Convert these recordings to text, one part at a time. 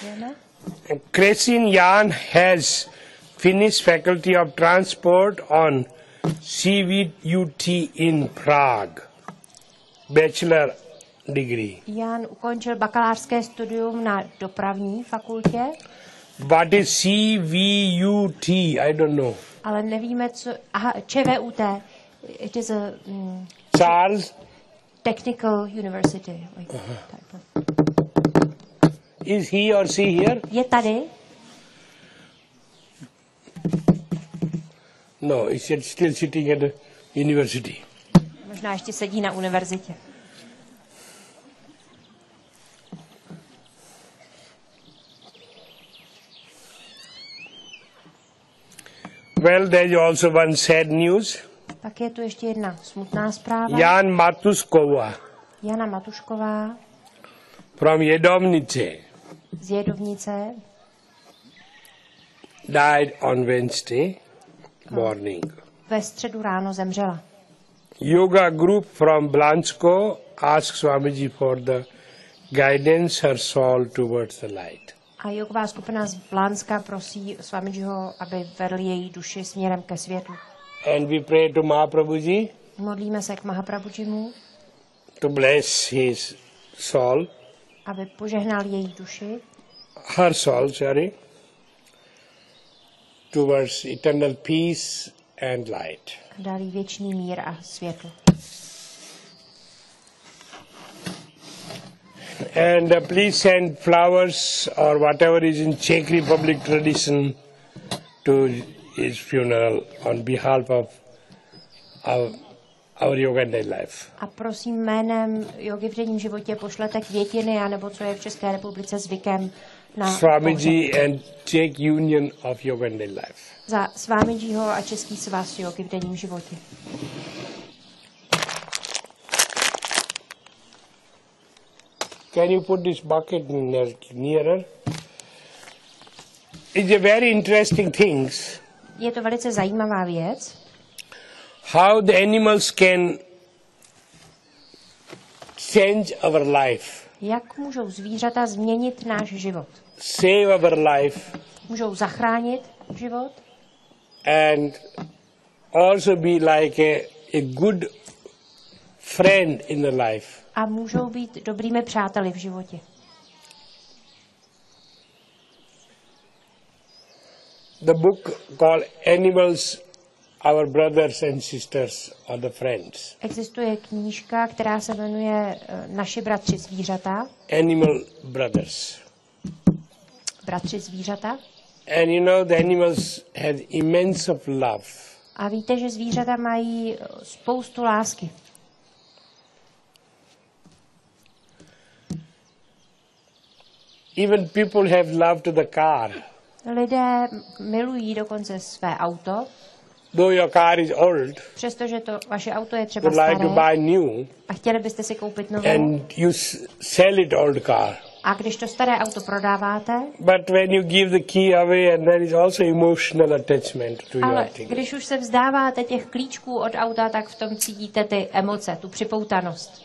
Kresin Jan has finished Faculty of Transport on CVUT in Prague. Bachelor degree. Jan ukončil bakalářské studium na dopravní fakultě. What is CVUT? I don't know. Ale nevíme, co... Aha, ČVUT. It is a... Charles? Technical University. Like type of. Is he or she here? Je tady? No, he's still sitting at the university. Možná ještě sedí na univerzitě. Well, there's also one sad news. Pak je tu ještě jedna smutná zpráva. Jan Matušková Jana Matušková from Jedomnice z Jedovnice died on Wednesday morning. ve středu ráno zemřela. Yoga group from Blansko asked Swamiji for the guidance her soul towards the light. A jogová skupina z Blánska prosí Swamijiho, aby vedl její duši směrem ke světlu. And we pray to Mahaprabhuji Modlíme se k Mahaprabhujimu, to bless his soul, aby požehnal její duši, her soul, sorry, towards eternal peace and light. a dal jí věčný mír a světlo. And please send flowers or whatever is in Czech Republic tradition to his funeral on behalf of our yoga and life. A prosím jménem Jogy v denním životě pošlete květiny, anebo co je v České republice zvykem na Swamiji and Czech Union of Yoga and Life. za Swamijiho a Český svaz Jogy v denním životě. Can you put this bucket nearer? It's a very interesting things. Je to velice zajímavá věc, How the animals can change our life, jak můžou zvířata změnit náš život. save our life, Můžou zachránit život and also be like a good friend in the life. a můžou být dobrými přáteli v životě. The book called Animals, Our Brothers and Sisters or the Friends. Existuje knížka, která se jmenuje Naši bratři zvířata. Animal Brothers. Bratři zvířata. And you know the animals have immense of love. A víte, že zvířata mají spoustu lásky. Even people have love to the car. Lidé milují dokonce své auto, Though your car is old, přestože to vaše auto je třeba you like to staré buy new a chtěli byste si koupit novou. and you sell it old car. A když to staré auto prodáváte, But when you give the key away, and there is also emotional attachment to your ale thing. když už se vzdáváte těch klíčků od auta, tak v tom cítíte ty emoce, tu připoutanost.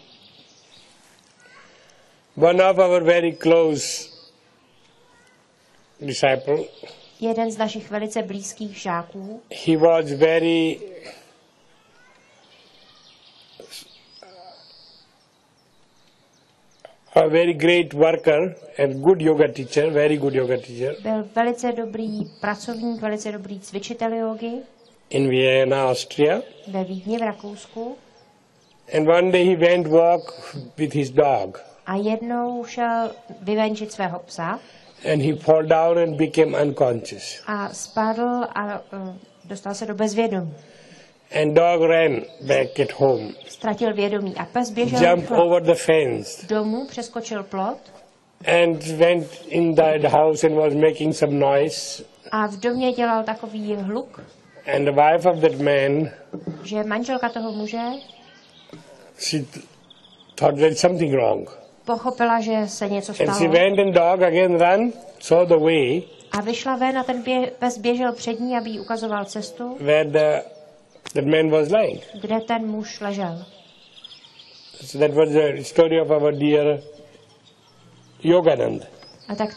One of our very close disciple, Jeden z našich velice blízkých žáků, he was very a very great worker and good yoga teacher, very good yoga teacher byl velice dobrý pracovník, velice dobrý cvičitel jógy in Vienna, Austria. ve Vídni v Rakousku. And one day he went walk with his dog A jednou šel vyvenčit svého psa and he fall down and became unconscious. a spadl a dostal se do bezvědomí. And dog ran back at home, Ztratil vědomí a pes běžel jumped over the fence domů, přeskočil plot and went in the house and was making some noise. a v domě dělal takový hluk, And the wife of that man, že manželka toho muže she thought there's something wrong. pochopila, že se něco And she stalo went and dog again ran, saw the way a vyšla ven a ten pes běžel před ní, aby jí ukazoval cestu, where that man was lying. kde ten muž ležel. So that was the story of our dear Yoganand. A tak